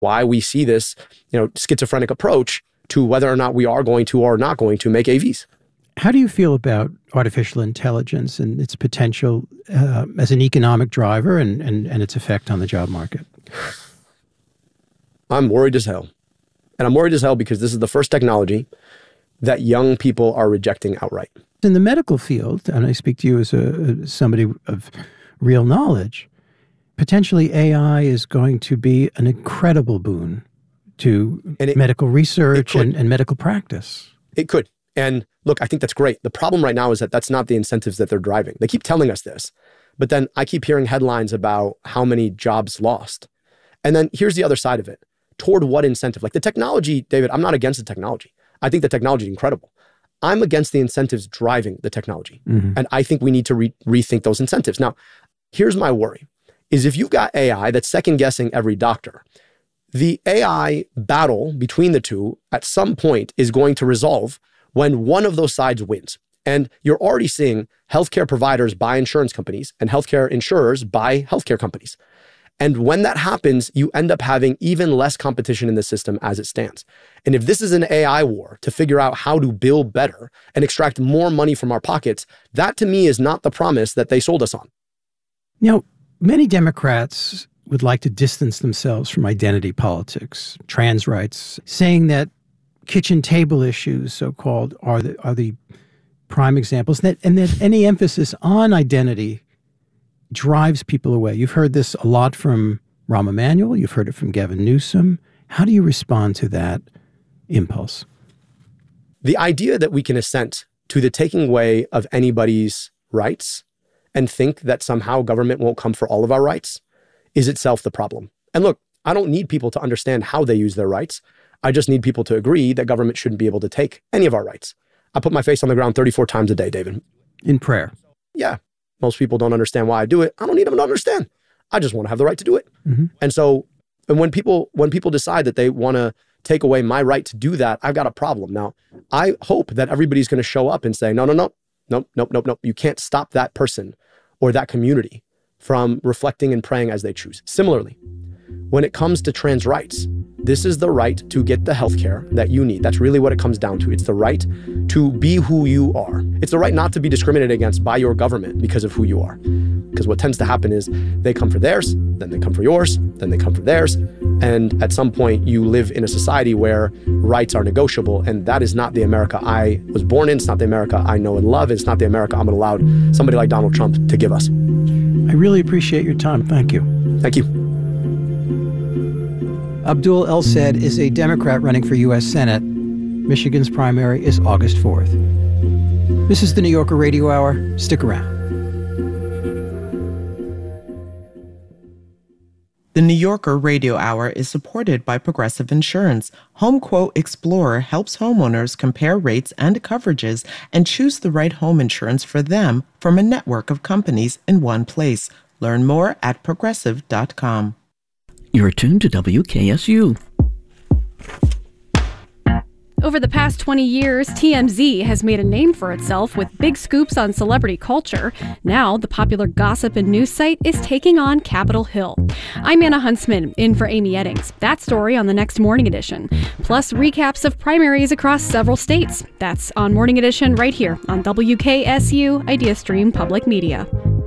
why we see this, schizophrenic approach to whether or not we are going to or not going to make AVs. How do you feel about artificial intelligence and its potential as an economic driver and its effect on the job market? I'm worried as hell. And I'm worried as hell because this is the first technology that young people are rejecting outright. In the medical field, and I speak to you as somebody of real knowledge, potentially AI is going to be an incredible boon to medical research and medical practice. It could. And look, I think that's great. The problem right now is that that's not the incentives that they're driving. They keep telling us this, but then I keep hearing headlines about how many jobs lost. And then here's the other side of it. Toward what incentive? Like the technology, David, I'm not against the technology. I think the technology is incredible. I'm against the incentives driving the technology. Mm-hmm. And I think we need to rethink those incentives. Now, here's my worry, is if you've got AI that's second guessing every doctor, the AI battle between the two at some point is going to resolve when one of those sides wins. And you're already seeing healthcare providers buy insurance companies and healthcare insurers buy healthcare companies. And when that happens, you end up having even less competition in the system as it stands. And if this is an AI war to figure out how to bill better and extract more money from our pockets, that to me is not the promise that they sold us on. Now, many Democrats would like to distance themselves from identity politics, trans rights, saying that kitchen table issues, so-called, are the prime examples, and that any emphasis on identity drives people away. You've heard this a lot from Rahm Emanuel. You've heard it from Gavin Newsom. How do you respond to that impulse? The idea that we can assent to the taking away of anybody's rights and think that somehow government won't come for all of our rights is itself the problem. And look, I don't need people to understand how they use their rights. I just need people to agree that government shouldn't be able to take any of our rights. I put my face on the ground 34 times a day, David. In prayer? Yeah. Most people don't understand why I do it. I don't need them to understand. I just want to have the right to do it. Mm-hmm. And when people decide that they want to take away my right to do that, I've got a problem. Now, I hope that everybody's going to show up and say, no. You can't stop that person or that community from reflecting and praying as they choose. Similarly, when it comes to trans rights, this is the right to get the healthcare that you need. That's really what it comes down to. It's the right to be who you are. It's the right not to be discriminated against by your government because of who you are. Because what tends to happen is they come for theirs, then they come for yours, then they come for theirs. And at some point, you live in a society where rights are negotiable. And that is not the America I was born in. It's not the America I know and love. It's not the America I'm going to allow somebody like Donald Trump to give us. I really appreciate your time. Thank you. Thank you. Abdul El-Sayed is a Democrat running for U.S. Senate. Michigan's primary is August 4th. This is the New Yorker Radio Hour. Stick around. The New Yorker Radio Hour is supported by Progressive Insurance. HomeQuote Explorer helps homeowners compare rates and coverages and choose the right home insurance for them from a network of companies in one place. Learn more at progressive.com. You're tuned to WKSU. Over the past 20 years, TMZ has made a name for itself with big scoops on celebrity culture. Now, the popular gossip and news site is taking on Capitol Hill. I'm Anna Huntsman, in for Amy Eddings. That story on the next Morning Edition. Plus, recaps of primaries across several states. That's on Morning Edition right here on WKSU IdeaStream Public Media.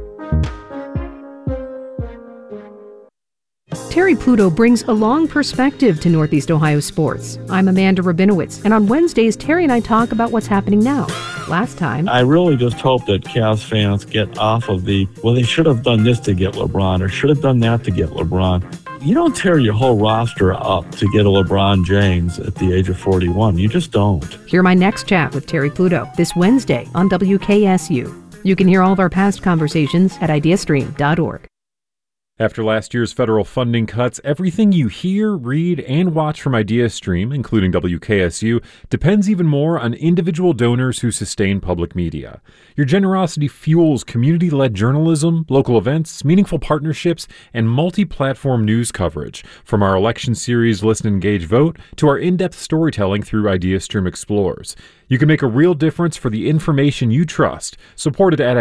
Terry Pluto brings a long perspective to Northeast Ohio sports. I'm Amanda Rabinowitz, and on Wednesdays, Terry and I talk about what's happening now. Last time, I really just hope that Cavs fans get off of they should have done this to get LeBron, or should have done that to get LeBron. You don't tear your whole roster up to get a LeBron James at the age of 41. You just don't. Hear my next chat with Terry Pluto this Wednesday on WKSU. You can hear all of our past conversations at ideastream.org. After last year's federal funding cuts, everything you hear, read, and watch from IdeaStream, including WKSU, depends even more on individual donors who sustain public media. Your generosity fuels community-led journalism, local events, meaningful partnerships, and multi-platform news coverage, from our election series Listen, Engage, Vote to our in-depth storytelling through IdeaStream Explores. You can make a real difference for the information you trust. Supported at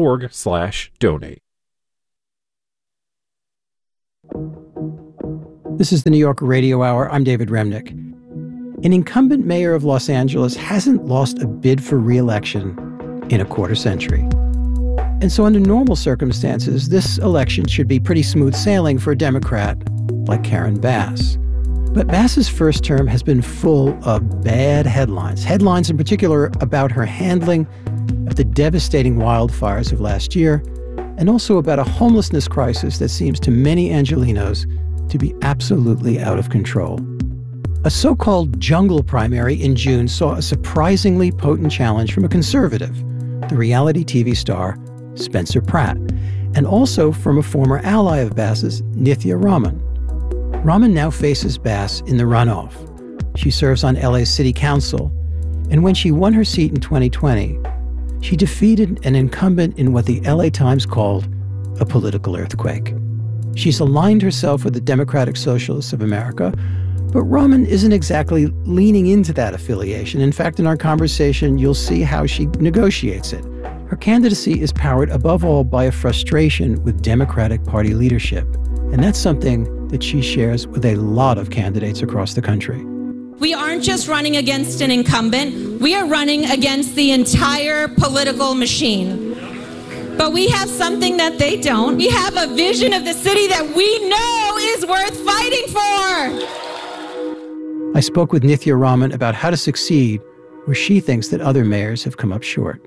ideastream.org/donate. This is the New Yorker Radio Hour. I'm David Remnick. An incumbent mayor of Los Angeles hasn't lost a bid for re-election in a quarter century. And so under normal circumstances, this election should be pretty smooth sailing for a Democrat like Karen Bass. But Bass's first term has been full of bad headlines. Headlines in particular about her handling of the devastating wildfires of last year, and also about a homelessness crisis that seems to many Angelenos to be absolutely out of control. A so-called jungle primary in June saw a surprisingly potent challenge from a conservative, the reality TV star Spencer Pratt, and also from a former ally of Bass's, Nithya Raman. Raman now faces Bass in the runoff. She serves on LA's city council, and when she won her seat in 2020, she defeated an incumbent in what the LA Times called a political earthquake. She's aligned herself with the Democratic Socialists of America, but Raman isn't exactly leaning into that affiliation. In fact, in our conversation, you'll see how she negotiates it. Her candidacy is powered above all by a frustration with Democratic Party leadership, and that's something that she shares with a lot of candidates across the country. We aren't just running against an incumbent, we are running against the entire political machine. But we have something that they don't. We have a vision of the city that we know is worth fighting for. I spoke with Nithya Raman about how to succeed where she thinks that other mayors have come up short.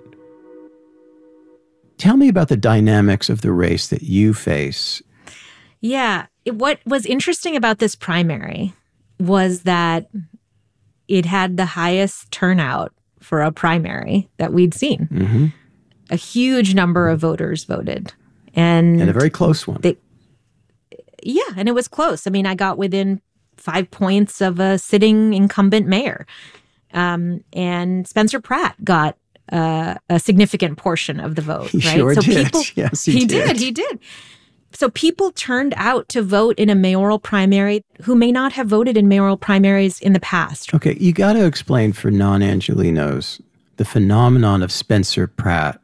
Tell me about the dynamics of the race that you face. Yeah. What was interesting about this primary was that it had the highest turnout for a primary that we'd seen. Mm-hmm. A huge number of voters voted. And a very close one. And it was close. I mean, I got within 5 points of a sitting incumbent mayor. And Spencer Pratt got a significant portion of the vote. He right? sure so did. People, Yes, he did. He did. So people turned out to vote in a mayoral primary who may not have voted in mayoral primaries in the past. Okay, you got to explain for non-Angelenos the phenomenon of Spencer Pratt.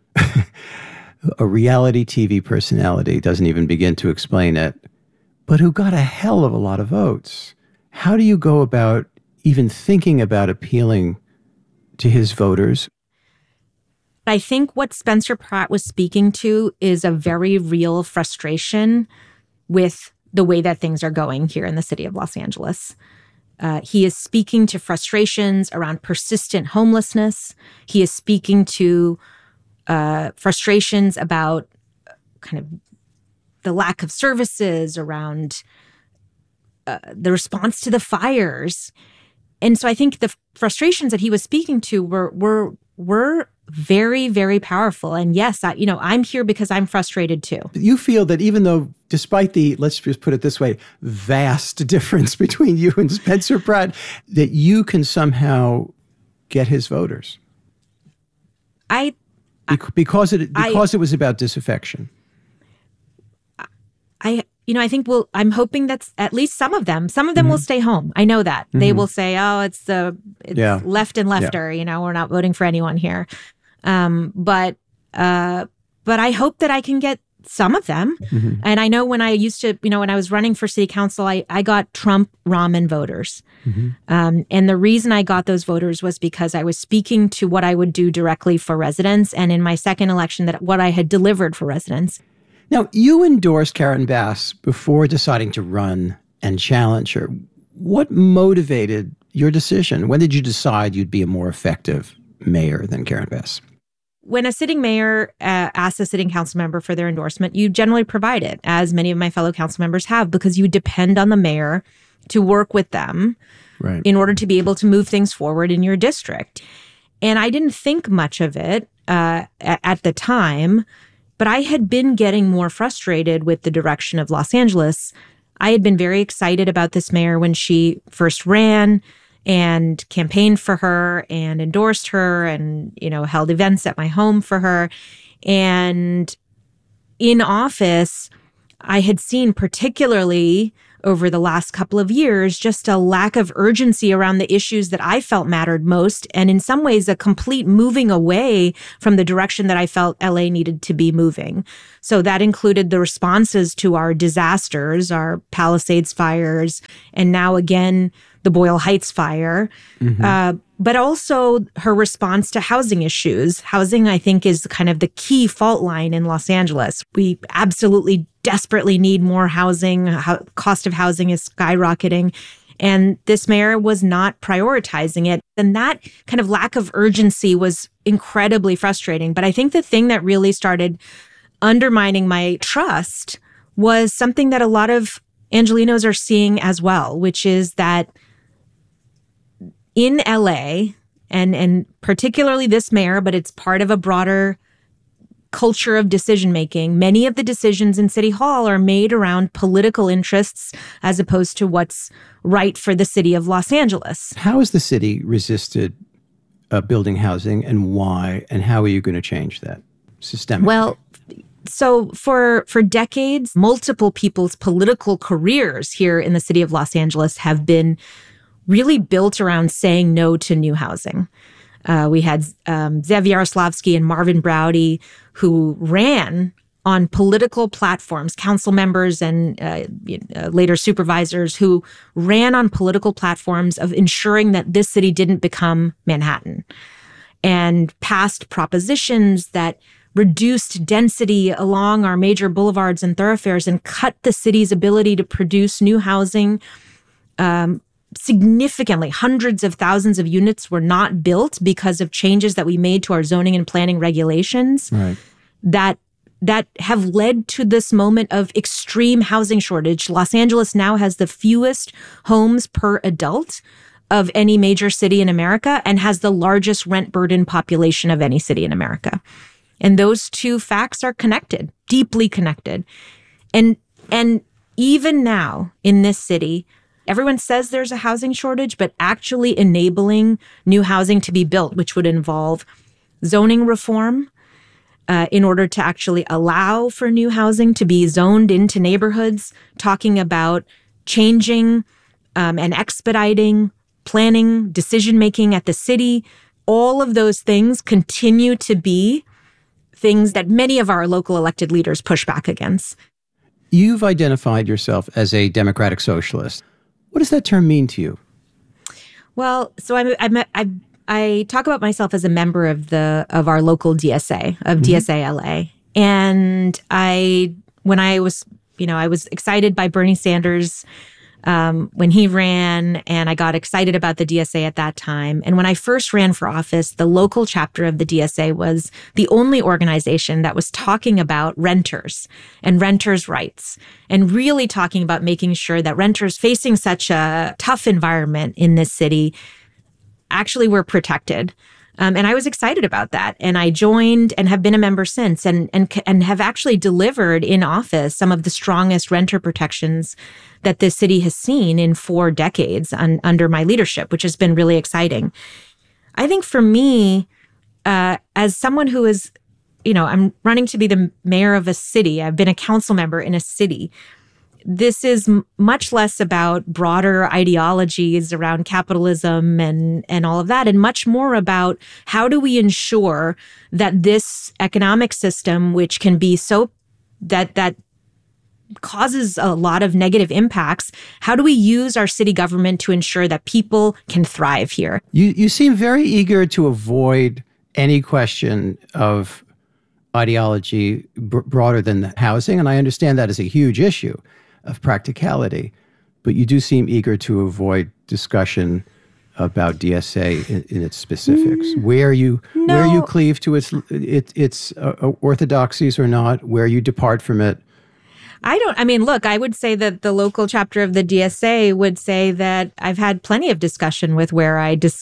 A reality TV personality, doesn't even begin to explain it, but who got a hell of a lot of votes. How do you go about even thinking about appealing to his voters? I think what Spencer Pratt was speaking to is a very real frustration with the way that things are going here in the city of Los Angeles. He is speaking to frustrations around persistent homelessness. He is speaking to frustrations about kind of the lack of services around the response to the fires. And so I think the frustrations that he was speaking to were very, very powerful. And yes, I'm here because I'm frustrated too. You feel that even though, despite the, let's just put it this way, vast difference between you and Spencer Pratt, that you can somehow get his voters? Because it was about disaffection. I think I'm hoping that's at least some of them will stay home. I know that. They will say, oh, it's left and lefter, we're not voting for anyone here. But I hope that I can get some of them. Mm-hmm. And I know when I used to, when I was running for city council, I got Trump Raman voters. Mm-hmm. And the reason I got those voters was because I was speaking to what I would do directly for residents. And in my second election, that what I had delivered for residents. Now, you endorsed Karen Bass before deciding to run and challenge her. What motivated your decision? When did you decide you'd be a more effective mayor than Karen Bass? When a sitting mayor asks a sitting council member for their endorsement, you generally provide it, as many of my fellow council members have, because you depend on the mayor to work with them in order to be able to move things forward in your district. And I didn't think much of it at the time, but I had been getting more frustrated with the direction of Los Angeles. I had been very excited about this mayor when she first ran and campaigned for her and endorsed her and, held events at my home for her. And in office, I had seen particularly over the last couple of years, just a lack of urgency around the issues that I felt mattered most. And in some ways, a complete moving away from the direction that I felt LA needed to be moving. So that included the responses to our disasters, our Palisades fires, and now again, the Boyle Heights fire. But also her response to housing issues. Housing, I think, is kind of the key fault line in Los Angeles. We absolutely desperately need more housing. Cost of housing is skyrocketing. And this mayor was not prioritizing it. And that kind of lack of urgency was incredibly frustrating. But I think the thing that really started undermining my trust was something that a lot of Angelenos are seeing as well, which is that in LA, and particularly this mayor, but it's part of a broader culture of decision-making, many of the decisions in City Hall are made around political interests as opposed to what's right for the city of Los Angeles. How has the city resisted building housing, and why, and how are you going to change that systemically? Well, so for decades, multiple people's political careers here in the city of Los Angeles have been really built around saying no to new housing. We had Zev Yaroslavsky and Marvin Braude, who ran on political platforms, council members and later supervisors who ran on political platforms of ensuring that this city didn't become Manhattan, and passed propositions that reduced density along our major boulevards and thoroughfares and cut the city's ability to produce new housing significantly. Hundreds of thousands of units were not built because of changes that we made to our zoning and planning regulations that have led to this moment of extreme housing shortage. Los Angeles now has the fewest homes per adult of any major city in America and has the largest rent burden population of any city in America. And those two facts are connected, deeply connected. And even now in this city, everyone says there's a housing shortage, but actually enabling new housing to be built, which would involve zoning reform in order to actually allow for new housing to be zoned into neighborhoods, talking about changing and expediting planning, decision-making at the city. All of those things continue to be things that many of our local elected leaders push back against. You've identified yourself as a democratic socialist. What does that term mean to you? Well, so I talk about myself as a member of our local DSA, of DSA LA. And when I was excited by Bernie Sanders when he ran, and I got excited about the DSA at that time. And when I first ran for office, the local chapter of the DSA was the only organization that was talking about renters and renters' rights, and really talking about making sure that renters facing such a tough environment in this city actually were protected. And I was excited about that. And I joined and have been a member since, and have actually delivered in office some of the strongest renter protections that this city has seen in 4 decades under my leadership, which has been really exciting. I think for me, as someone who is, I'm running to be the mayor of a city, I've been a council member in a city. This is much less about broader ideologies around capitalism and all of that, and much more about how do we ensure that this economic system, which can be so that causes a lot of negative impacts, how do we use our city government to ensure that people can thrive here? You seem very eager to avoid any question of ideology broader than housing, and I understand that is a huge issue of practicality, but you do seem eager to avoid discussion about DSA in its specifics. Where you cleave to its orthodoxies or not, where you depart from it. Look, I would say that the local chapter of the DSA would say that I've had plenty of discussion with where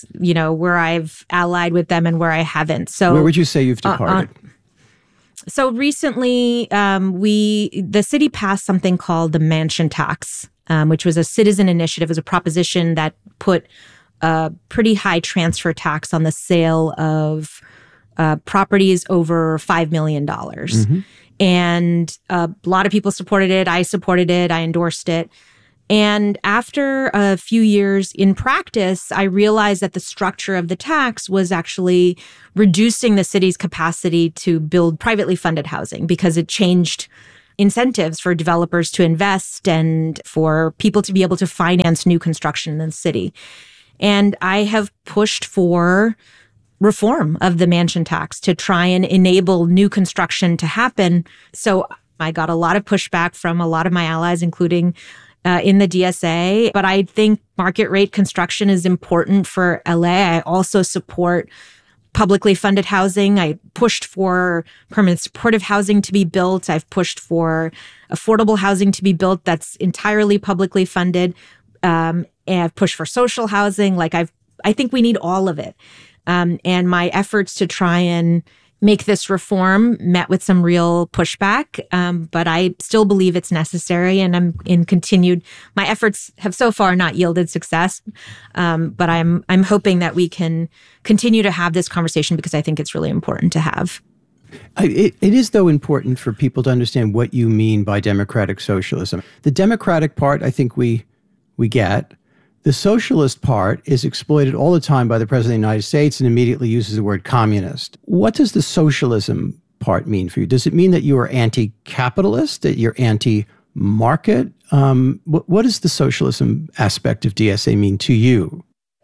I've allied with them and where I haven't. So where would you say you've departed? So recently, the city passed something called the mansion tax, which was a citizen initiative. It was a proposition that put a pretty high transfer tax on the sale of properties over $5 million. Mm-hmm. And a lot of people supported it. I supported it. I endorsed it. And after a few years in practice, I realized that the structure of the tax was actually reducing the city's capacity to build privately funded housing because it changed incentives for developers to invest and for people to be able to finance new construction in the city. And I have pushed for reform of the mansion tax to try and enable new construction to happen. So I got a lot of pushback from a lot of my allies, including in the DSA. But I think market rate construction is important for LA. I also support publicly funded housing. I pushed for permanent supportive housing to be built. I've pushed for affordable housing to be built that's entirely publicly funded. And I've pushed for social housing. I think we need all of it. And my efforts to try and make this reform met with some real pushback, but I still believe it's necessary, and I'm in continued. My efforts have so far not yielded success, but I'm hoping that we can continue to have this conversation because I think it's really important to have. It is, though, important for people to understand what you mean by democratic socialism. The democratic part, I think we get. The socialist part is exploited all the time by the President of the United States and immediately uses the word communist. What does the socialism part mean for you? Does it mean that you are anti-capitalist, that you're anti-market? What does the socialism aspect of DSA mean to you?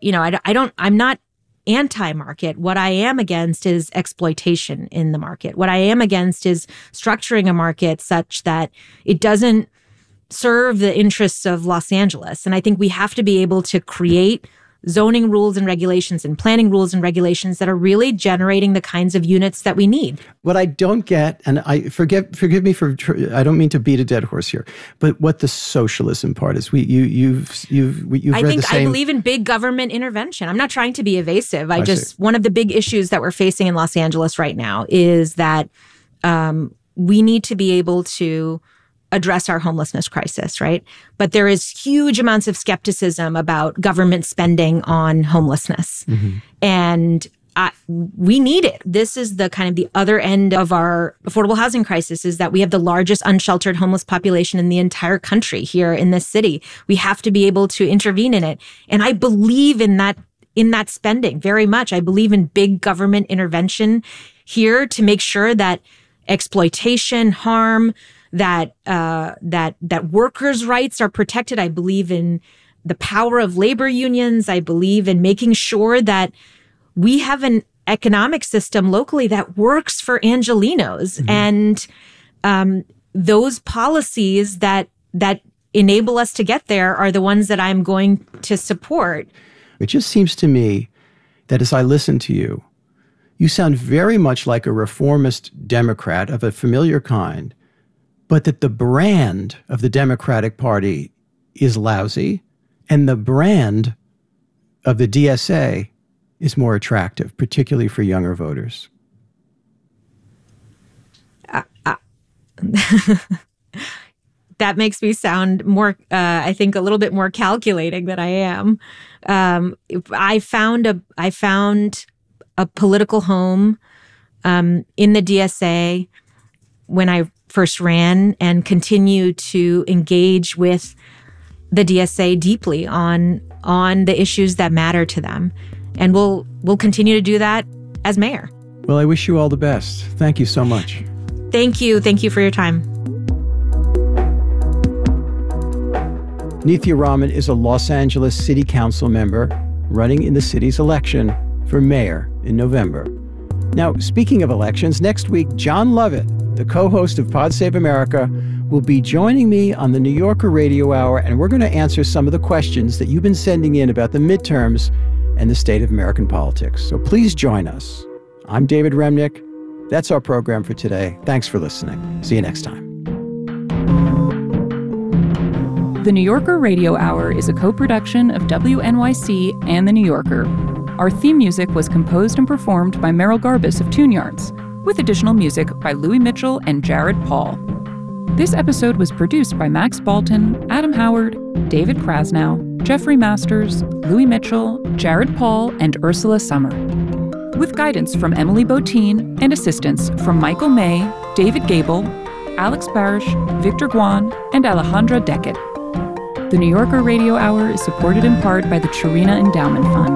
I'm not anti-market. What I am against is exploitation in the market. What I am against is structuring a market such that it doesn't serve the interests of Los Angeles. And I think we have to be able to create zoning rules and regulations and planning rules and regulations that are really generating the kinds of units that we need. What I don't get, and I forgive me for, I don't mean to beat a dead horse here, but what the socialism part is. You've read the same. I believe in big government intervention. I'm not trying to be evasive. One of the big issues that we're facing in Los Angeles right now is that we need to be able to address our homelessness crisis, right? But there is huge amounts of skepticism about government spending on homelessness. Mm-hmm. And we need it. This is the kind of the other end of our affordable housing crisis, is that we have the largest unsheltered homeless population in the entire country here in this city. We have to be able to intervene in it. And I believe in that spending very much. I believe in big government intervention here to make sure that exploitation, harm, that workers' rights are protected. I believe in the power of labor unions. I believe in making sure that we have an economic system locally that works for Angelenos. Mm-hmm. And those policies that enable us to get there are the ones that I'm going to support. It just seems to me that as I listen to you, you sound very much like a reformist Democrat of a familiar kind, but that the brand of the Democratic Party is lousy and the brand of the DSA is more attractive, particularly for younger voters. That makes me sound more, I think, a little bit more calculating than I am. I found a political home in the DSA when I first ran, and continue to engage with the DSA deeply on the issues that matter to them. And we'll continue to do that as mayor. Well, I wish you all the best. Thank you so much. Thank you. Thank you for your time. Nithya Raman is a Los Angeles City Council member running in the city's election for mayor in November. Now, speaking of elections, next week, John Lovett, the co-host of Pod Save America, will be joining me on the New Yorker Radio Hour, and we're going to answer some of the questions that you've been sending in about the midterms and the state of American politics. So please join us. I'm David Remnick. That's our program for today. Thanks for listening. See you next time. The New Yorker Radio Hour is a co-production of WNYC and The New Yorker. Our theme music was composed and performed by Merrill Garbus of Tune Yards, with additional music by Louis Mitchell and Jared Paul. This episode was produced by Max Balton, Adam Howard, David Krasnow, Jeffrey Masters, Louis Mitchell, Jared Paul, and Ursula Summer, with guidance from Emily Botine and assistance from Michael May, David Gable, Alex Barish, Victor Guan, and Alejandra Deckett. The New Yorker Radio Hour is supported in part by the Chirina Endowment Fund.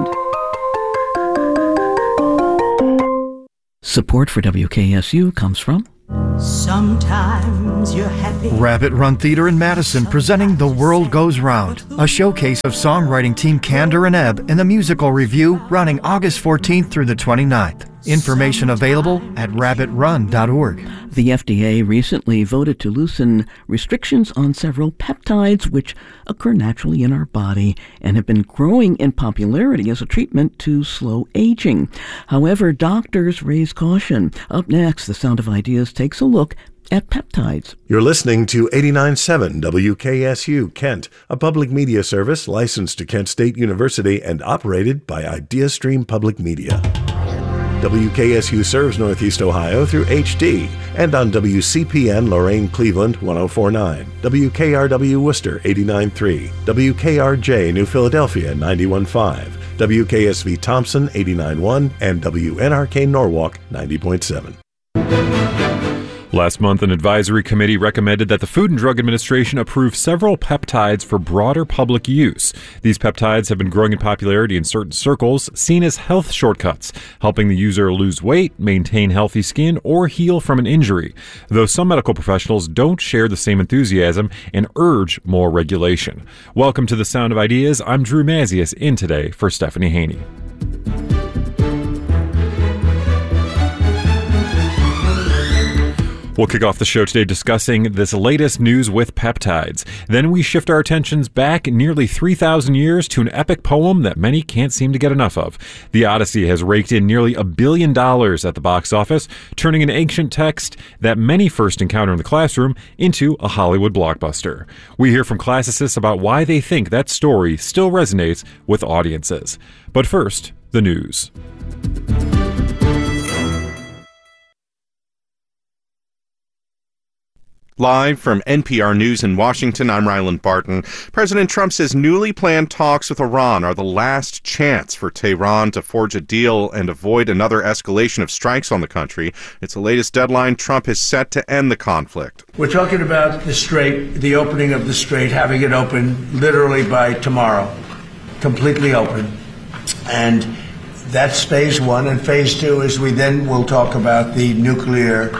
Support for WKSU comes from Sometimes you're happy. Rabbit Run Theater in Madison presenting The World Goes Round, a showcase of songwriting team Candor and Ebb in the musical review running August 14th through the 29th. Information available at rabbitrun.org. The FDA recently voted to loosen restrictions on several peptides which occur naturally in our body and have been growing in popularity as a treatment to slow aging. However, doctors raise caution. Up next, The Sound of Ideas takes a look at peptides. You're listening to 89.7 WKSU Kent, a public media service licensed to Kent State University and operated by IdeaStream Public Media. WKSU serves Northeast Ohio through HD and on WCPN Lorain Cleveland 104.9, WKRW Worcester 89.3, WKRJ New Philadelphia 91.5, WKSV Thompson 89.1, and WNRK Norwalk 90.7. Last month, an advisory committee recommended that the Food and Drug Administration approve several peptides for broader public use. These peptides have been growing in popularity in certain circles, seen as health shortcuts, helping the user lose weight, maintain healthy skin, or heal from an injury. Though some medical professionals don't share the same enthusiasm and urge more regulation. Welcome to The Sound of Ideas. I'm Drew Mazias, in today for Stephanie Haney. We'll kick off the show today discussing this latest news with peptides. Then we shift our attentions back nearly 3,000 years to an epic poem that many can't seem to get enough of. The Odyssey has raked in nearly $1 billion at the box office, turning an ancient text that many first encounter in the classroom into a Hollywood blockbuster. We hear from classicists about why they think that story still resonates with audiences. But first, the news. Live from NPR News in Washington, I'm Ryland Barton. President Trump says newly planned talks with Iran are the last chance for Tehran to forge a deal and avoid another escalation of strikes on the country. It's the latest deadline Trump has set to end the conflict. We're talking about the strait, the opening of the strait, having it open literally by tomorrow, completely open. And that's phase one. And phase two is we then will talk about the nuclear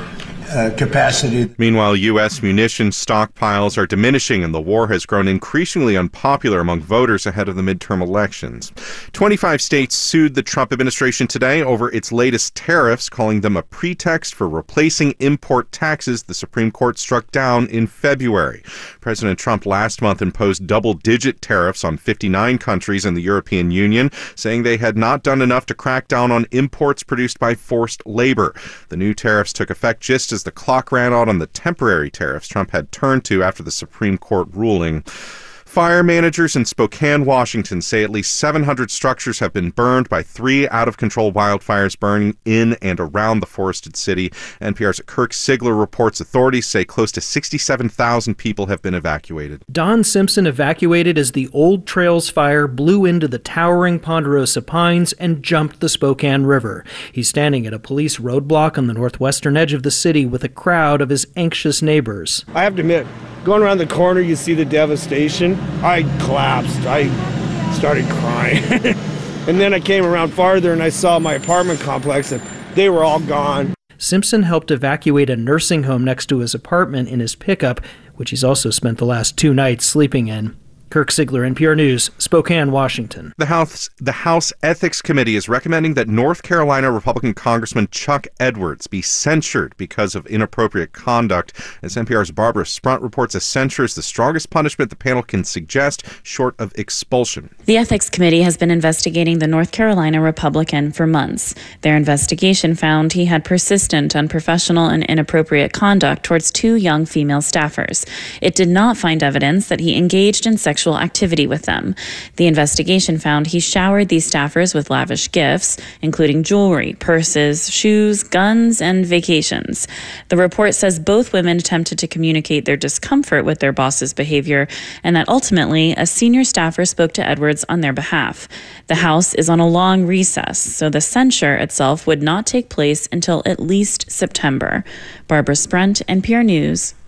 capacity. Meanwhile, U.S. munitions stockpiles are diminishing and the war has grown increasingly unpopular among voters ahead of the midterm elections. 25 states sued the Trump administration today over its latest tariffs, calling them a pretext for replacing import taxes the Supreme Court struck down in February. President Trump last month imposed double-digit tariffs on 59 countries in the European Union, saying they had not done enough to crack down on imports produced by forced labor. The new tariffs took effect just as the clock ran out on the temporary tariffs Trump had turned to after the Supreme Court ruling. Fire managers in Spokane, Washington say at least 700 structures have been burned by 3 out-of-control wildfires burning in and around the forested city. NPR's Kirk Sigler reports authorities say close to 67,000 people have been evacuated. Don Simpson evacuated as the Old Trails fire blew into the towering Ponderosa Pines and jumped the Spokane River. He's standing at a police roadblock on the northwestern edge of the city with a crowd of his anxious neighbors. I have to admit, going around the corner, you see the devastation. I collapsed. I started crying. And then I came around farther and I saw my apartment complex and they were all gone. Simpson helped evacuate a nursing home next to his apartment in his pickup, which he's also spent the last 2 nights sleeping in. Kirk Sigler, NPR News, Spokane, Washington. The House Ethics Committee is recommending that North Carolina Republican Congressman Chuck Edwards be censured because of inappropriate conduct. As NPR's Barbara Sprunt reports, a censure is the strongest punishment the panel can suggest, short of expulsion. The Ethics Committee has been investigating the North Carolina Republican for months. Their investigation found he had persistent, unprofessional, and inappropriate conduct towards 2 young female staffers. It did not find evidence that he engaged in sexual activity with them. The investigation found he showered these staffers with lavish gifts, including jewelry, purses, shoes, guns, and vacations. The report says both women attempted to communicate their discomfort with their boss's behavior, and that ultimately a senior staffer spoke to Edwards on their behalf. The House is on a long recess, so the censure itself would not take place until at least September. Barbara Sprunt, NPR News,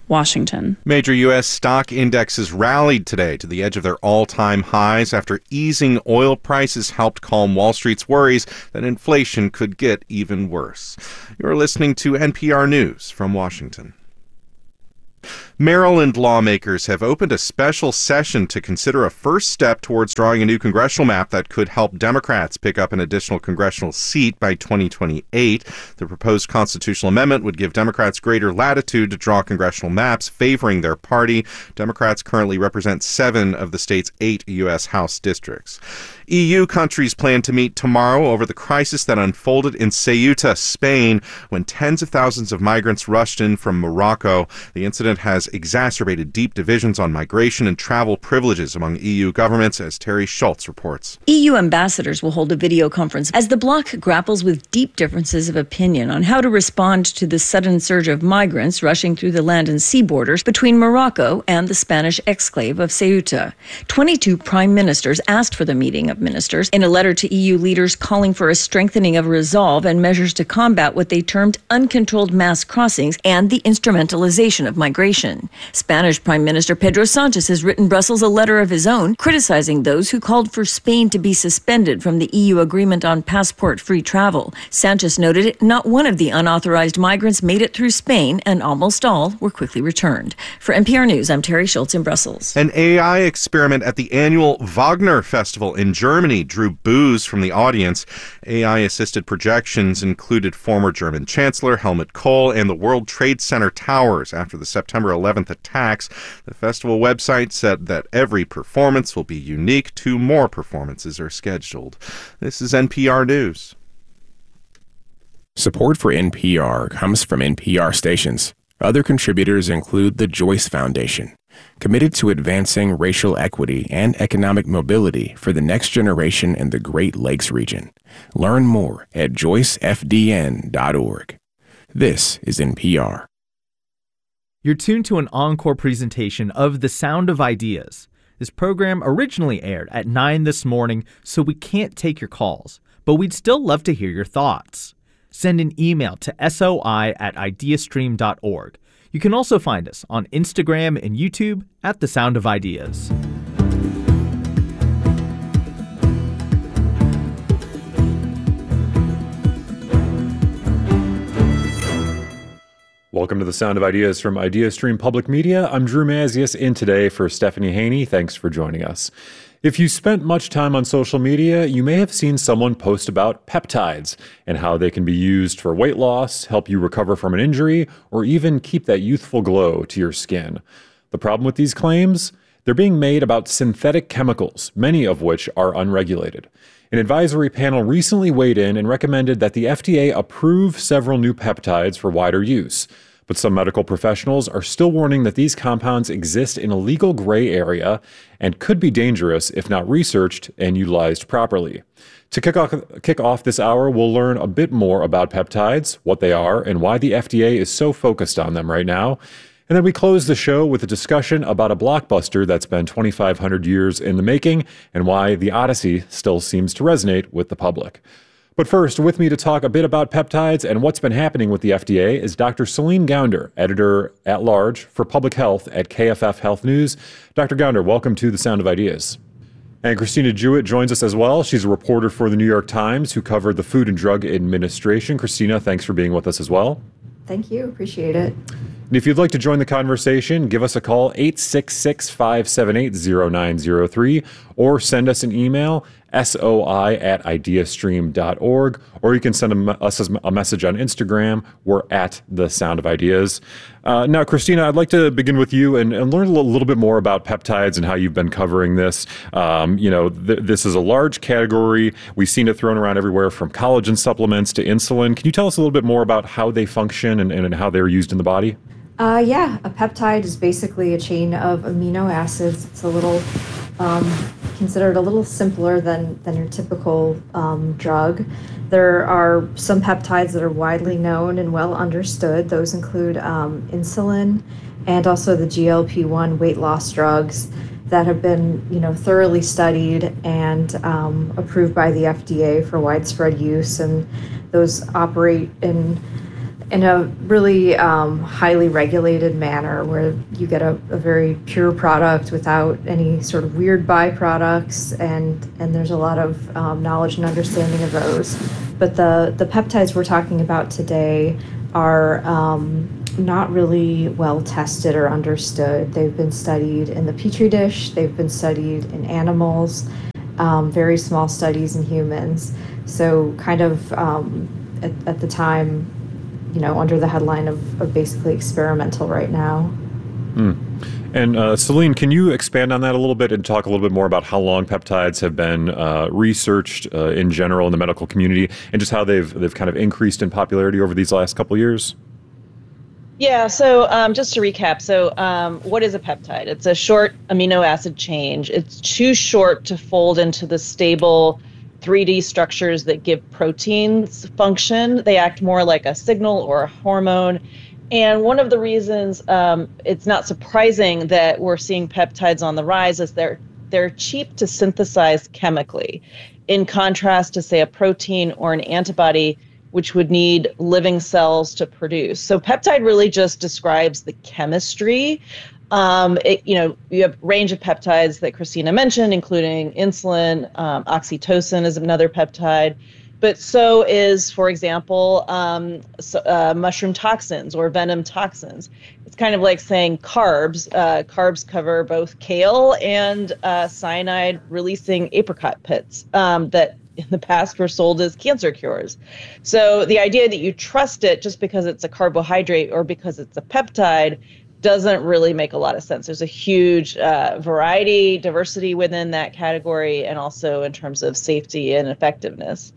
Washington. Major U.S. stock indexes rallied today to the edge of their all-time highs after easing oil prices helped calm Wall Street's worries that inflation could get even worse. You're listening to NPR News from Washington. Maryland lawmakers have opened a special session to consider a first step towards drawing a new congressional map that could help Democrats pick up an additional congressional seat by 2028. The proposed constitutional amendment would give Democrats greater latitude to draw congressional maps favoring their party. Democrats currently represent 7 of the state's 8 U.S. House districts. EU countries plan to meet tomorrow over the crisis that unfolded in Ceuta, Spain, when tens of thousands of migrants rushed in from Morocco. The incident has exacerbated deep divisions on migration and travel privileges among EU governments, as Terry Schultz reports. EU ambassadors will hold a video conference as the bloc grapples with deep differences of opinion on how to respond to the sudden surge of migrants rushing through the land and sea borders between Morocco and the Spanish exclave of Ceuta. 22 prime ministers asked for the meeting of ministers in a letter to EU leaders calling for a strengthening of resolve and measures to combat what they termed uncontrolled mass crossings and the instrumentalization of migration. Spanish Prime Minister Pedro Sanchez has written Brussels a letter of his own criticizing those who called for Spain to be suspended from the EU agreement on passport-free travel. Sanchez noted not one of the unauthorized migrants made it through Spain, and almost all were quickly returned. For NPR News, I'm Terry Schultz in Brussels. An AI experiment at the annual Wagner Festival in Germany drew boos from the audience. AI-assisted projections included former German Chancellor Helmut Kohl and the World Trade Center towers after the September 11th attacks. The festival website said that every performance will be unique. 2 more performances are scheduled. This is NPR News. Support for NPR comes from NPR stations. Other contributors include the Joyce Foundation, committed to advancing racial equity and economic mobility for the next generation in the Great Lakes region. Learn more at joycefdn.org. This is NPR. You're tuned to an encore presentation of The Sound of Ideas. This program originally aired at 9 this morning, so we can't take your calls, but we'd still love to hear your thoughts. Send an email to soi@ideastream.org. You can also find us on Instagram and YouTube at The Sound of Ideas. Welcome to The Sound of Ideas from IdeaStream Public Media. I'm Drew Mazius, in today for Stephanie Haney. Thanks for joining us. If you spent much time on social media, you may have seen someone post about peptides and how they can be used for weight loss, help you recover from an injury, or even keep that youthful glow to your skin. The problem with these claims? They're being made about synthetic chemicals, many of which are unregulated. An advisory panel recently weighed in and recommended that the FDA approve several new peptides for wider use. But some medical professionals are still warning that these compounds exist in a legal gray area and could be dangerous if not researched and utilized properly. To kick off this hour, we'll learn a bit more about peptides, what they are, and why the FDA is so focused on them right now. And then we close the show with a discussion about a blockbuster that's been 2,500 years in the making and why The Odyssey still seems to resonate with the public. But first, with me to talk a bit about peptides and what's been happening with the FDA is Dr. Celine Gounder, editor-at-large for public health at KFF Health News. Dr. Gounder, welcome to The Sound of Ideas. And Christina Jewett joins us as well. She's a reporter for the New York Times who covered the Food and Drug Administration. Christina, thanks for being with us as well. Thank you. Appreciate it. And if you'd like to join the conversation, give us a call, 866-578-0903, or send us an email, soi@ideastream.org, or you can send us a message on Instagram. We're at The Sound of Ideas. Now, Christina, I'd like to begin with you and learn a little bit more about peptides and how you've been covering this. This is a large category. We've seen it thrown around everywhere from collagen supplements to insulin. Can you tell us a little bit more about how they function and how they're used in the body? Yeah, a peptide is basically a chain of amino acids. It's a little considered a little simpler than your typical drug. There are some peptides that are widely known and well understood. Those include insulin and also the GLP-1 weight loss drugs that have been, thoroughly studied and approved by the FDA for widespread use. And those operate in in a really highly regulated manner where you get a very pure product without any sort of weird byproducts, and there's a lot of knowledge and understanding of those. But the peptides we're talking about today are not really well tested or understood. They've been studied in the Petri dish, they've been studied in animals, very small studies in humans. So kind of at the time, under the headline of basically experimental right now. And Celine, can you expand on that a little bit and talk a little bit more about how long peptides have been researched in general in the medical community, and just how they've kind of increased in popularity over these last couple of years? Yeah, so just to recap, what is a peptide? It's a short amino acid change. It's too short to fold into the stable 3D structures that give proteins function. They act more like a signal or a hormone. And one of the reasons it's not surprising that we're seeing peptides on the rise is they're cheap to synthesize chemically, in contrast to, say, a protein or an antibody, which would need living cells to produce. So peptide really just describes the chemistry. You have a range of peptides that Christina mentioned, including insulin, oxytocin is another peptide, but so is, for example, mushroom toxins or venom toxins. It's kind of like saying carbs. Carbs cover both kale and cyanide-releasing apricot pits that in the past were sold as cancer cures. So the idea that you trust it just because it's a carbohydrate or because it's a peptide doesn't really make a lot of sense. There's a huge diversity within that category, and also in terms of safety and effectiveness.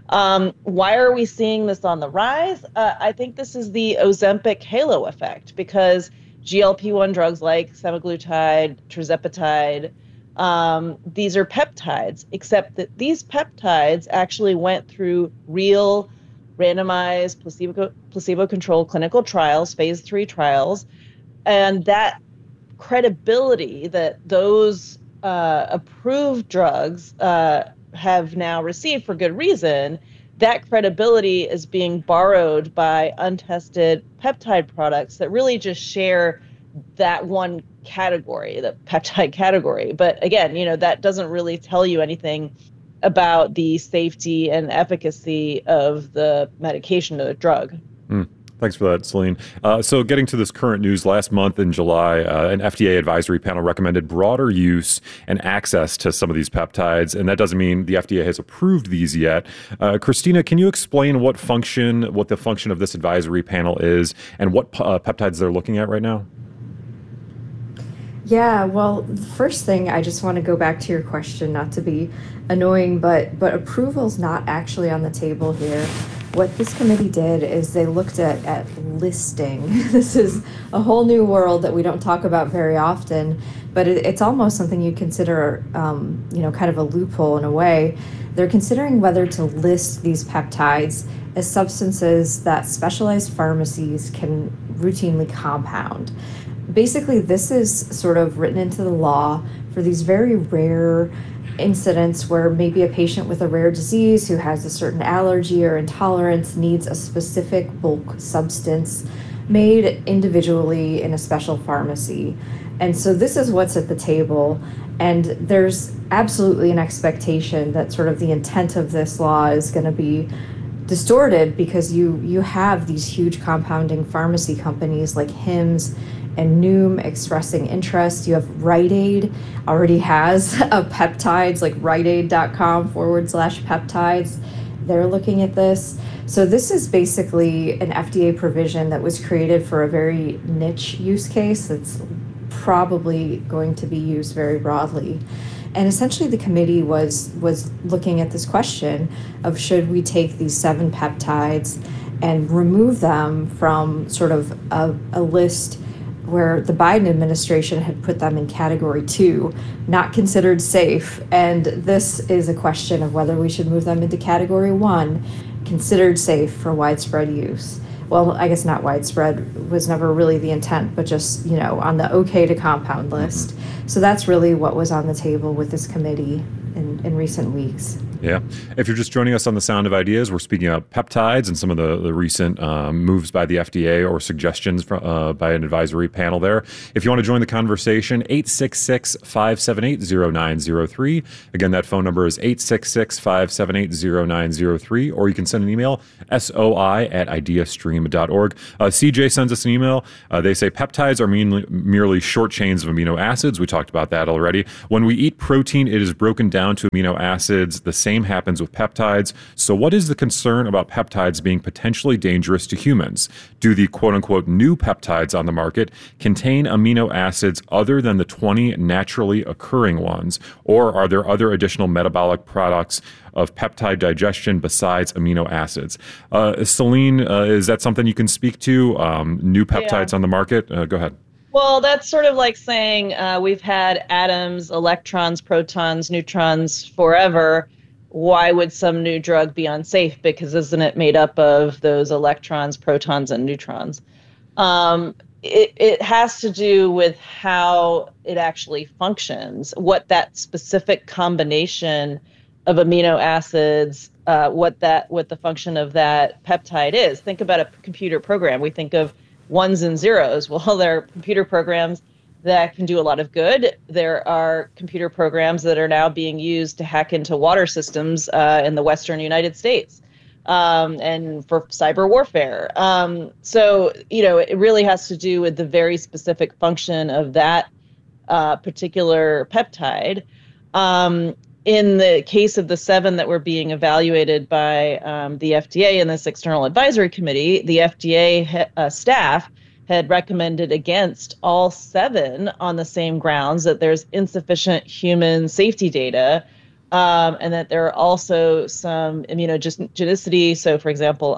Why are we seeing this on the rise? I think this is the Ozempic halo effect, because GLP-1 drugs like semaglutide, tirzepatide, these are peptides, except that these peptides actually went through real randomized placebo-controlled clinical trials, phase 3 trials, and that credibility that those approved drugs have now received for good reason, that credibility is being borrowed by untested peptide products that really just share that one category, the peptide category. But again, that doesn't really tell you anything about the safety and efficacy of the medication or the drug. Thanks for that, Celine. So getting to this current news, last month in July, an FDA advisory panel recommended broader use and access to some of these peptides, and that doesn't mean the FDA has approved these yet. Christina, can you explain what the function of this advisory panel is, and what peptides they're looking at right now? Yeah, well, the first thing, I just want to go back to your question, not to be annoying, but approval's not actually on the table here. What this committee did is they looked at listing. This is a whole new world that we don't talk about very often, but it's almost something you'd consider, kind of a loophole in a way. They're considering whether to list these peptides as substances that specialized pharmacies can routinely compound. Basically, this is sort of written into the law for these very rare incidents where maybe a patient with a rare disease who has a certain allergy or intolerance needs a specific bulk substance made individually in a special pharmacy. And so this is what's at the table. And there's absolutely an expectation that sort of the intent of this law is going to be distorted, because you have these huge compounding pharmacy companies like Hims and Noom expressing interest. You have Rite Aid already has a peptides, like riteaid.com/peptides. They're looking at this. So this is basically an FDA provision that was created for a very niche use case that's probably going to be used very broadly. And essentially the committee was looking at this question of, should we take these 7 peptides and remove them from sort of a list where the Biden administration had put them in category 2, not considered safe. And this is a question of whether we should move them into category 1, considered safe for widespread use. Well, I guess not widespread was never really the intent, but just, on the okay to compound list. So that's really what was on the table with this committee in recent weeks. Yeah. If you're just joining us on The Sound of Ideas, we're speaking about peptides and some of the recent moves by the FDA or suggestions by an advisory panel there. If you want to join the conversation, 866-578-0903. Again, that phone number is 866-578-0903, or you can send an email, soi@ideastream.org. CJ sends us an email. They say peptides are merely short chains of amino acids. We talked about that already. When we eat protein, it is broken down to amino acids. The same happens with peptides. So what is the concern about peptides being potentially dangerous to humans? Do the quote-unquote new peptides on the market contain amino acids other than the 20 naturally occurring ones? Or are there other additional metabolic products of peptide digestion besides amino acids? Celine, is that something you can speak to? New peptides on the market? Go ahead. Well, that's sort of like saying we've had atoms, electrons, protons, neutrons forever. Why would some new drug be unsafe? Because isn't it made up of those electrons, protons, and neutrons? It has to do with how it actually functions, what that specific combination of amino acids, what the function of that peptide is. Think about a computer program. We think of ones and zeros. Well, there are computer programs that can do a lot of good. There are computer programs that are now being used to hack into water systems in the Western United States and for cyber warfare. So, it really has to do with the very specific function of that particular peptide. In the case of the 7 that were being evaluated by the FDA and this external advisory committee, the FDA staff had recommended against all 7 on the same grounds that there's insufficient human safety data, and that there are also some immunogenicity. So, for example,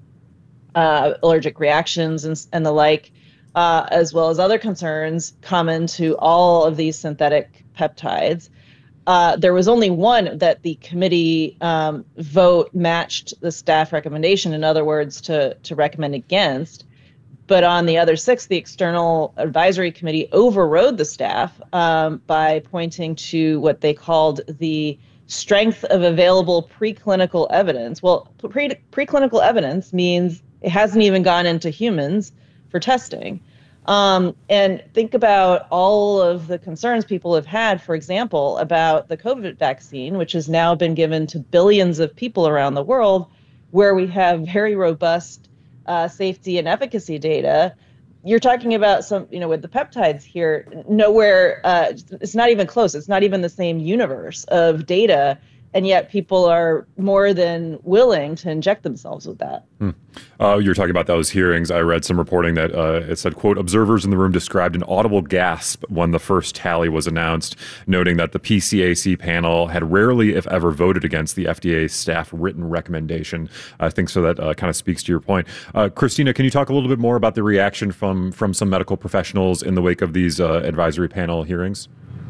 allergic reactions and the like, as well as other concerns common to all of these synthetic peptides. There was only one that the committee vote matched the staff recommendation, in other words, to recommend against. But on the other 6, the external advisory committee overrode the staff by pointing to what they called the strength of available preclinical evidence. Well, preclinical evidence means it hasn't even gone into humans for testing. And think about all of the concerns people have had, for example, about the COVID vaccine, which has now been given to billions of people around the world, where we have very robust safety and efficacy data. You're talking about some, with the peptides here, nowhere, it's not even close. It's not even the same universe of data. And yet people are more than willing to inject themselves with that. You were talking about those hearings. I read some reporting that it said, quote, observers in the room described an audible gasp when the first tally was announced, noting that the PCAC panel had rarely, if ever, voted against the FDA staff written recommendation. I think so that kind of speaks to your point. Christina, can you talk a little bit more about the reaction from some medical professionals in the wake of these advisory panel hearings?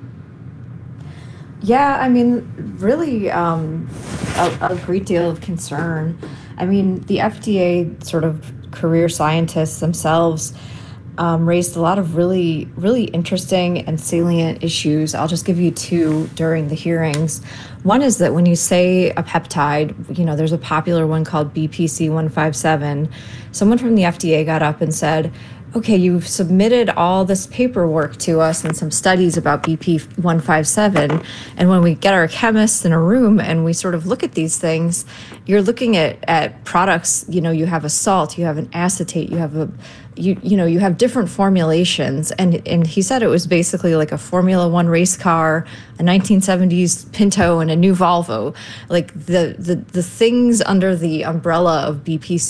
Yeah, I mean, really a great deal of concern. I mean, the FDA sort of career scientists themselves raised a lot of really, really interesting and salient issues. I'll just give you 2 during the hearings. One is that when you say a peptide, there's a popular one called BPC-157. Someone from the FDA got up and said, okay, you've submitted all this paperwork to us and some studies about BP157. And when we get our chemists in a room and we sort of look at these things, you're looking at products, you have a salt, you have an acetate, you have you have different formulations. And he said it was basically like a Formula One race car, a 1970s Pinto, and a new Volvo. Like the things under the umbrella of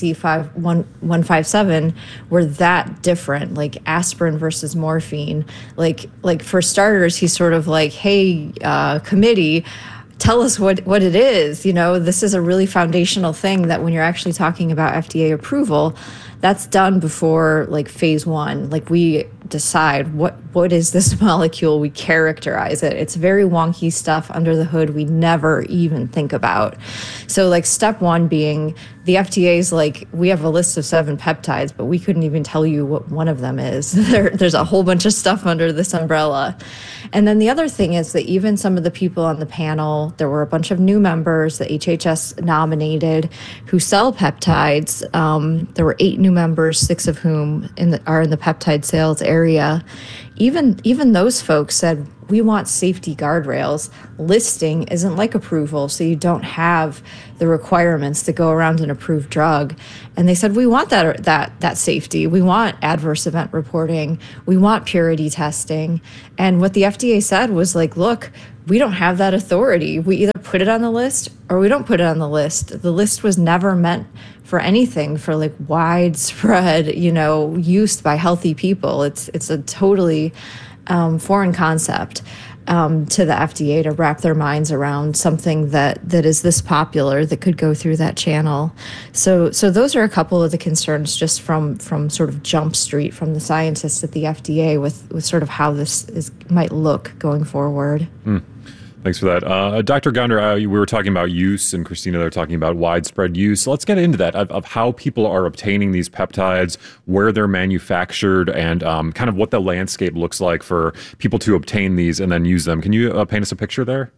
BPC-157 were that different, like aspirin versus morphine. Like for starters, he's sort of like, hey, committee, tell us what it is. This is a really foundational thing that when you're actually talking about FDA approval, that's done before like phase 1. Like we decide what is this molecule. We characterize it. It's very wonky stuff under the hood we never even think about. So like step one being the FDA's like, we have a list of 7 peptides, but we couldn't even tell you what one of them is. There's a whole bunch of stuff under this umbrella. And then the other thing is that even some of the people on the panel, there were a bunch of new members that HHS nominated who sell peptides. There were 8 new members, 6 of whom are in the peptide sales area. Even those folks said, we want safety guardrails. Listing isn't like approval, so you don't have the requirements to go around an approved drug. And they said, we want that safety. We want adverse event reporting. We want purity testing. And what the FDA said was like, look, we don't have that authority. We either put it on the list or we don't put it on the list. The list was never meant for anything for like widespread, use by healthy people. It's a totally foreign concept to the FDA to wrap their minds around something that is this popular that could go through that channel. So those are a couple of the concerns just from sort of Jump Street from the scientists at the FDA with sort of how this might look going forward. Thanks for that. Dr. Gounder, we were talking about use, and Christina, they're talking about widespread use. So let's get into that, of how people are obtaining these peptides, where they're manufactured, and kind of what the landscape looks like for people to obtain these and then use them. Can you paint us a picture there?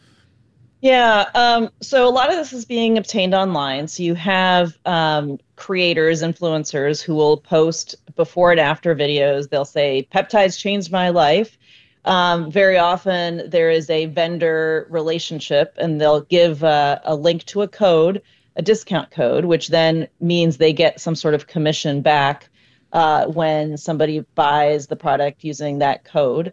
Yeah, so a lot of this is being obtained online. So you have creators, influencers who will post before and after videos. They'll say, peptides changed my life. Very often there is a vendor relationship, and they'll give a link to a code, a discount code, which then means they get some sort of commission back when somebody buys the product using that code.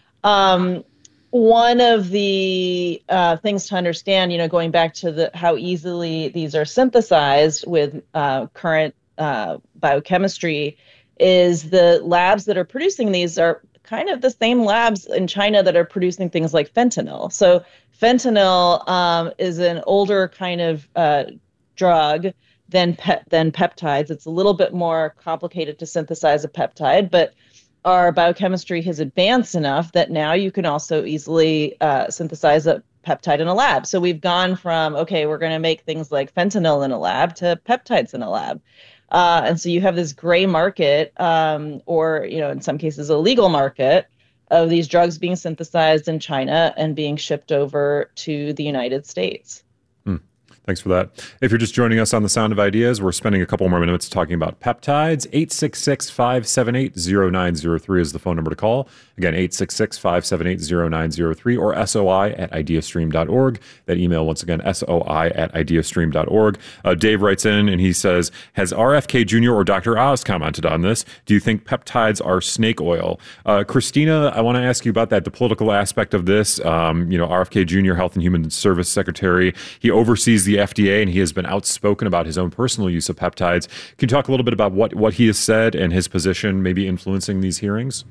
One of the things to understand, going back to how easily these are synthesized with current biochemistry, is the labs that are producing these are kind of the same labs in China that are producing things like fentanyl. So fentanyl is an older kind of drug than peptides. It's a little bit more complicated to synthesize a peptide, but our biochemistry has advanced enough that now you can also easily synthesize a peptide in a lab. So we've gone from, okay, we're going to make things like fentanyl in a lab to peptides in a lab. And so you have this gray market, or, in some cases, a legal market of these drugs being synthesized in China and being shipped over to the United States. Thanks for that. If you're just joining us on The Sound of Ideas, we're spending a couple more minutes talking about peptides. 866-578-0903 is the phone number to call. Again, 866-578-0903 or SOI@ideastream.org. That email, once again, SOI@ideastream.org. Dave writes in and he says, has RFK Jr. or Dr. Oz commented on this? Do you think peptides are snake oil? Christina, I want to ask you about that, the political aspect of this. RFK Jr., Health and Human Service Secretary, he oversees the FDA, and he has been outspoken about his own personal use of peptides. Can you talk a little bit about what he has said and his position maybe influencing these hearings?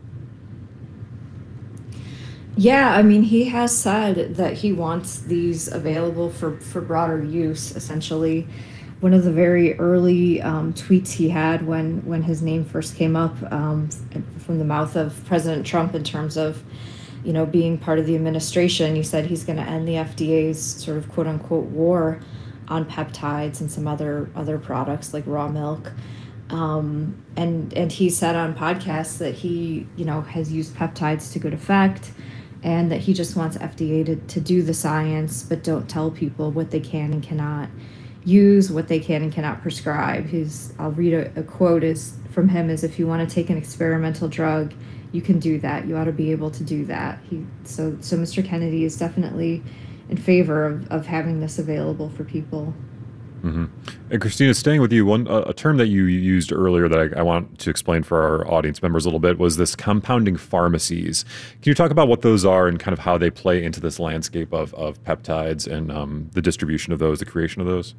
Yeah, I mean, he has said that he wants these available for broader use, essentially. One of the very early tweets he had when his name first came up from the mouth of President Trump in terms of being part of the administration, he said he's going to end the FDA's sort of quote unquote war on peptides and some other products like raw milk. And he said on podcasts that he, has used peptides to good effect, and that he just wants FDA to do the science, but don't tell people what they can and cannot use, what they can and cannot prescribe. I'll read a quote from him is, if you want to take an experimental drug, you can do that. You ought to be able to do that. So Mr. Kennedy is definitely in favor of having this available for people. Mm-hmm. And Christina, staying with you, a term that you used earlier that I want to explain for our audience members a little bit was this compounding pharmacies. Can you talk about what those are and kind of how they play into this landscape of peptides and the distribution of those, the creation of those?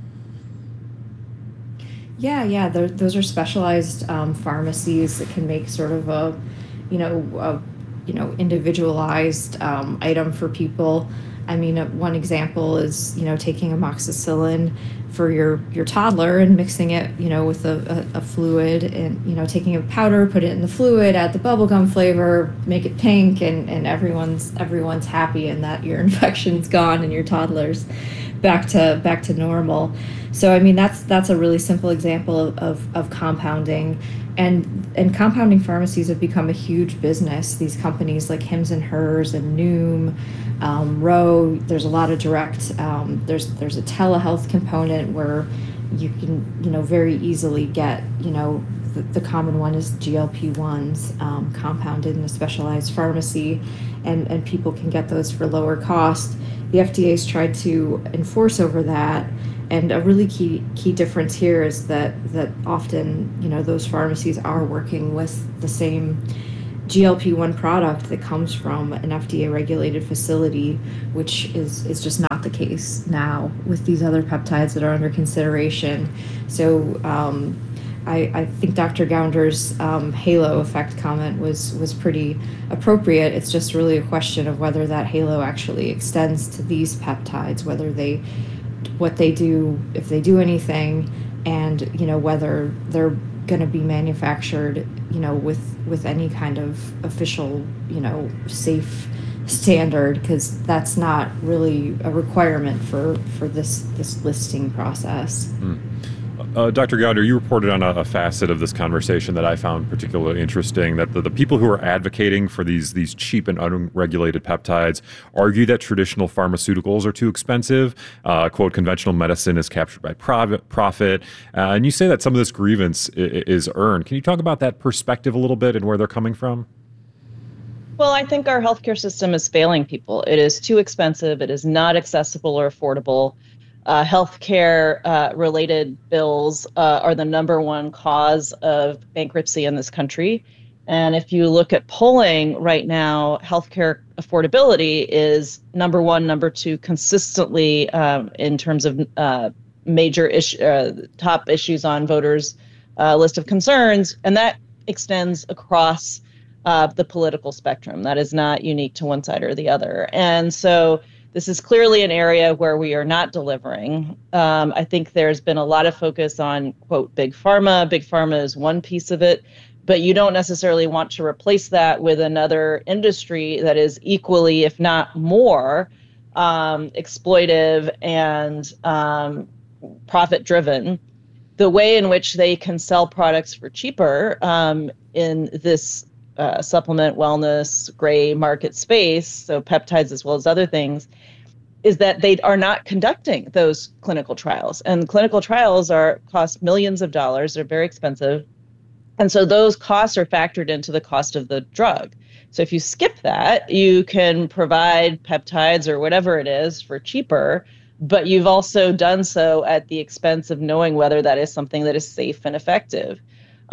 Yeah. Those are specialized pharmacies that can make sort of a individualized item for people. I mean, one example is, taking amoxicillin for your toddler and mixing it, with a fluid and, taking a powder, put it in the fluid, add the bubblegum flavor, make it pink, and everyone's happy and that your infection's gone and your toddler's back to normal. So, I mean, that's a really simple example of compounding. And compounding pharmacies have become a huge business. These companies like Hims and Hers and Noom, Ro, there's a lot of direct, there's a telehealth component where you can, very easily get, the common one is GLP-1s compounded in a specialized pharmacy, and people can get those for lower cost. The FDA's tried to enforce over that. And a really key difference here is that often, those pharmacies are working with the same GLP-1 product that comes from an FDA-regulated facility, which is just not the case now with these other peptides that are under consideration. So I think Dr. Gounder's halo effect comment was pretty appropriate. It's just really a question of whether that halo actually extends to these peptides, what they do, if they do anything, and whether they're going to be manufactured with any kind of official safe standard, because that's not really a requirement for this listing process. Dr. Gounder, you reported on a facet of this conversation that I found particularly interesting, that the people who are advocating for these cheap and unregulated peptides argue that traditional pharmaceuticals are too expensive. Quote, conventional medicine is captured by profit. And you say that some of this grievance is earned. Can you talk about that perspective a little bit and where they're coming from? Well, I think our healthcare system is failing people. It is too expensive. It is not accessible or affordable. Healthcare related bills are the number one cause of bankruptcy in this country. And if you look at polling right now, healthcare affordability is number one, number two consistently in terms of major top issues on voters' list of concerns. And that extends across the political spectrum. That is not unique to one side or the other. And so this is clearly an area where we are not delivering. I think there's been a lot of focus on, quote, big pharma. Big pharma is one piece of it, but you don't necessarily want to replace that with another industry that is equally, if not more, exploitive and profit-driven. The way in which they can sell products for cheaper in this supplement wellness gray market space, so peptides as well as other things, is that they are not conducting those clinical trials. And clinical trials cost millions of dollars. They're very expensive. And so those costs are factored into the cost of the drug. So if you skip that, you can provide peptides or whatever it is for cheaper, but you've also done so at the expense of knowing whether that is something that is safe and effective.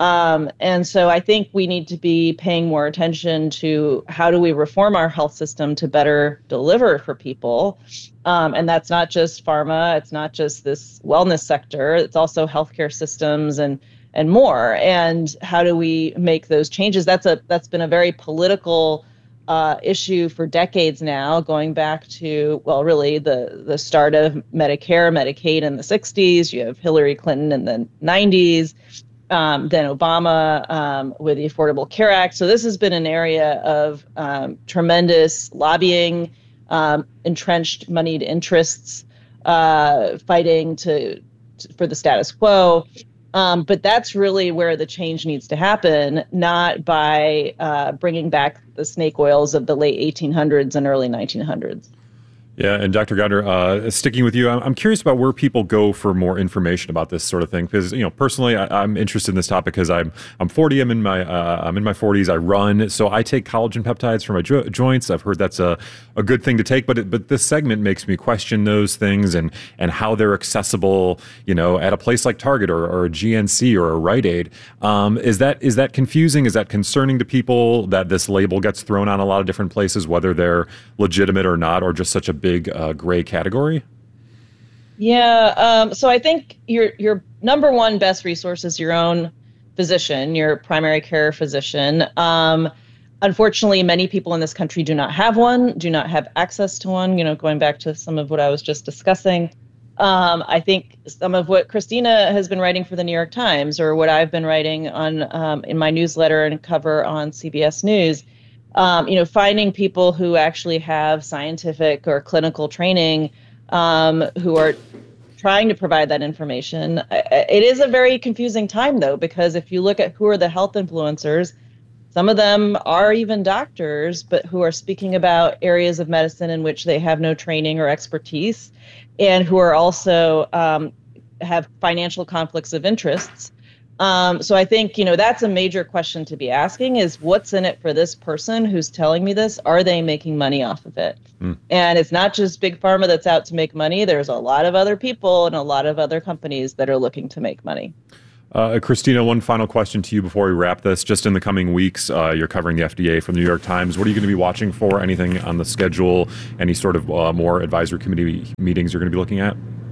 And so I think we need to be paying more attention to how do we reform our health system to better deliver for people. And that's not just pharma. It's not just this wellness sector. It's also healthcare systems and more. And how do we make those changes? That's been a very political issue for decades now, going back to, well, really the start of Medicare, Medicaid in the 60s. You have Hillary Clinton in the 90s. Then Obama with the Affordable Care Act. So this has been an area of tremendous lobbying, entrenched moneyed interests, fighting for the status quo. But that's really where the change needs to happen, not by bringing back the snake oils of the late 1800s and early 1900s. Yeah, and Dr. Gounder, sticking with you, I'm curious about where people go for more information about this sort of thing. Because personally, I'm interested in this topic because I'm 40. I'm in my 40s. I run, so I take collagen peptides for my joints. I've heard that's a good thing to take. But this segment makes me question those things and how they're accessible. At a place like Target or a GNC or a Rite Aid. Is that confusing? Is that concerning to people that this label gets thrown on a lot of different places, whether they're legitimate or not, or just such a big gray category? Yeah. So I think your number one best resource is your own physician, your primary care physician. Unfortunately, many people in this country do not have one, do not have access to one, going back to some of what I was just discussing. I think some of what Christina has been writing for the New York Times, or what I've been writing on in my newsletter and cover on CBS News, finding people who actually have scientific or clinical training, who are trying to provide that information. It is a very confusing time, though, because if you look at who are the health influencers, some of them are even doctors, but who are speaking about areas of medicine in which they have no training or expertise, and who are also have financial conflicts of interests. So I think, that's a major question to be asking, is what's in it for this person who's telling me this? Are they making money off of it? And it's not just Big Pharma that's out to make money. There's a lot of other people and a lot of other companies that are looking to make money. Christina, one final question to you before we wrap this. Just in the coming weeks, you're covering the FDA for the New York Times. What are you going to be watching for? Anything on the schedule? Any sort of more advisory committee meetings you're going to be looking at?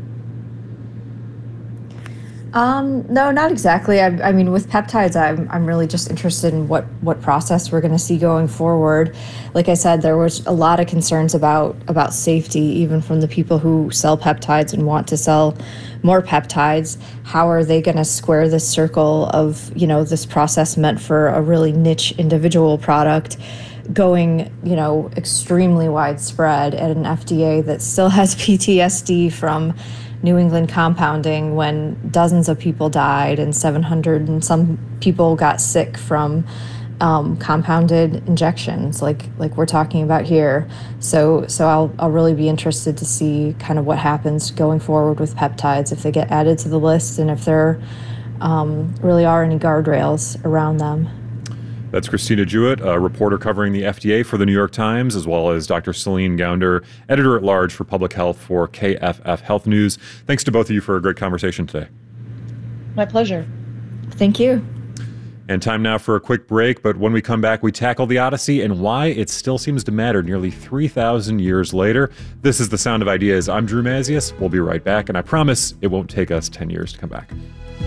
No, not exactly. I mean, with peptides, I'm really just interested in what process we're going to see going forward. Like I said, there was a lot of concerns about safety, even from the people who sell peptides and want to sell more peptides. How are they going to square this circle of, this process meant for a really niche individual product going, extremely widespread at an FDA that still has PTSD from New England compounding when dozens of people died and 700 and some people got sick from compounded injections like we're talking about here. So I'll really be interested to see kind of what happens going forward with peptides, if they get added to the list and if there really are any guardrails around them. That's Christina Jewett, a reporter covering the FDA for the New York Times, as well as Dr. Celine Gounder, editor-at-large for public health for KFF Health News. Thanks to both of you for a great conversation today. My pleasure. Thank you. And time now for a quick break, but when we come back, we tackle the Odyssey and why it still seems to matter nearly 3,000 years later. This is The Sound of Ideas. I'm Drew Mazius. We'll be right back, and I promise it won't take us 10 years to come back.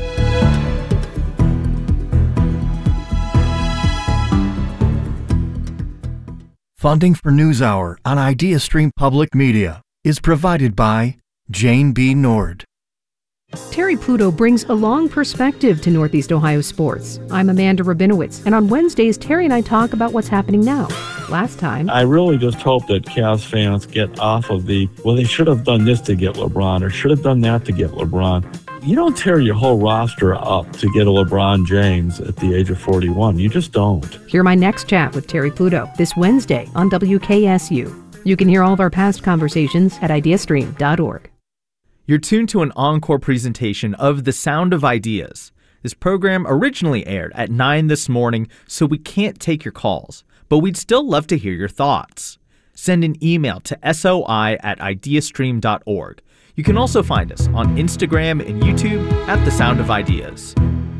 Funding for NewsHour on IdeaStream Public Media is provided by Jane B. Nord. Terry Pluto brings a long perspective to Northeast Ohio sports. I'm Amanda Rabinowitz, and on Wednesdays, Terry and I talk about what's happening now. Last time, I really just hope that Cavs fans get off of they should have done this to get LeBron, or should have done that to get LeBron. You don't tear your whole roster up to get a LeBron James at the age of 41. You just don't. Hear my next chat with Terry Pluto this Wednesday on WKSU. You can hear all of our past conversations at ideastream.org. You're tuned to an encore presentation of The Sound of Ideas. This program originally aired at 9 this morning, so we can't take your calls, but we'd still love to hear your thoughts. Send an email to soi@ideastream.org. You can also find us on Instagram and YouTube at The Sound of Ideas.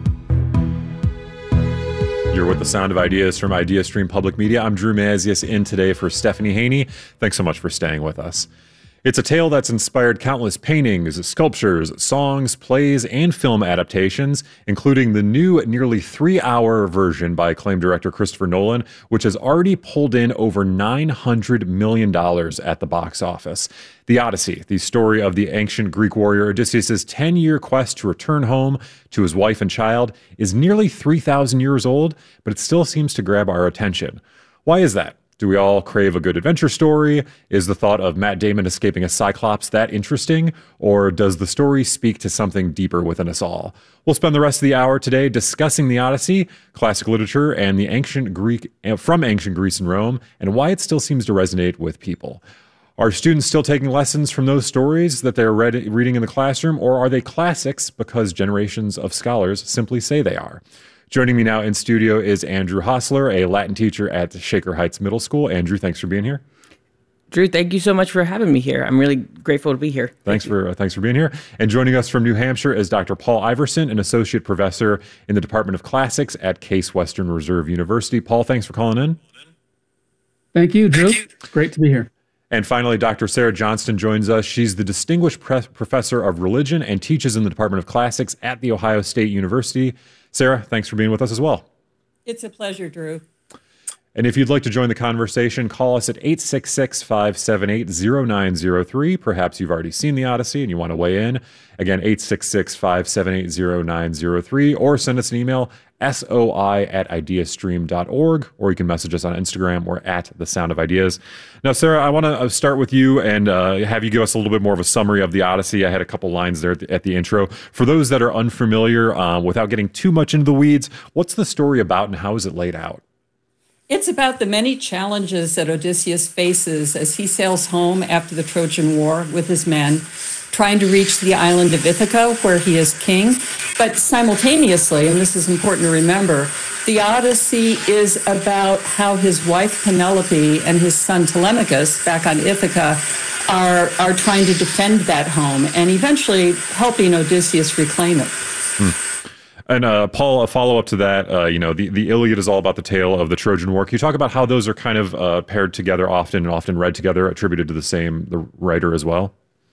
You're with The Sound of Ideas from IdeaStream Public Media. I'm Drew Mazius, in today for Stephanie Haney. Thanks so much for staying with us. It's a tale that's inspired countless paintings, sculptures, songs, plays, and film adaptations, including the new nearly 3-hour version by acclaimed director Christopher Nolan, which has already pulled in over $900 million at the box office. The Odyssey, the story of the ancient Greek warrior Odysseus' 10-year quest to return home to his wife and child, is nearly 3,000 years old, but it still seems to grab our attention. Why is that? Do we all crave a good adventure story? Is the thought of Matt Damon escaping a Cyclops that interesting? Or does the story speak to something deeper within us all? We'll spend the rest of the hour today discussing the Odyssey, classic literature, and the ancient Greek from ancient Greece and Rome, and why it still seems to resonate with people. Are students still taking lessons from those stories that they're reading in the classroom, or are they classics because generations of scholars simply say they are? Joining me now in studio is Andrew Hostler, a Latin teacher at Shaker Heights Middle School. Andrew, thanks for being here. Drew, thank you so much for having me here. I'm really grateful to be here. Thanks for being here. And joining us from New Hampshire is Dr. Paul Iverson, an associate professor in the Department of Classics at Case Western Reserve University. Paul, thanks for calling in. Thank you, Drew. Great to be here. And finally, Dr. Sarah Johnston joins us. She's the Distinguished Professor of Religion and teaches in the Department of Classics at The Ohio State University. Sarah, thanks for being with us as well. It's a pleasure, Drew. And if you'd like to join the conversation, call us at 866-578-0903. Perhaps you've already seen the Odyssey and you want to weigh in. Again, 866-578-0903, or send us an email, soi@ideastream.org, or you can message us on Instagram or at The Sound of Ideas. Now, Sarah, I want to start with you and have you give us a little bit more of a summary of the Odyssey. I had a couple lines there at the intro. For those that are unfamiliar, without getting too much into the weeds, what's the story about and how is it laid out? It's about the many challenges that Odysseus faces as he sails home after the Trojan War with his men, trying to reach the island of Ithaca, where he is king. But simultaneously, and this is important to remember, the Odyssey is about how his wife Penelope and his son Telemachus, back on Ithaca, are trying to defend that home and eventually helping Odysseus reclaim it. And Paul, a follow-up to that, the Iliad is all about the tale of the Trojan War. Can you talk about how those are kind of paired together often and often read together, attributed to the writer as well?